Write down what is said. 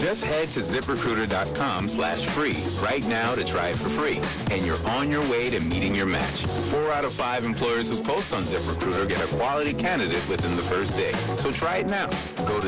Just head to ZipRecruiter.com/free right now to try it for free, and you're on your way to meeting your match. 4 out of 5 employers who post on ZipRecruiter get a quality candidate within the first day. So try it now. Go to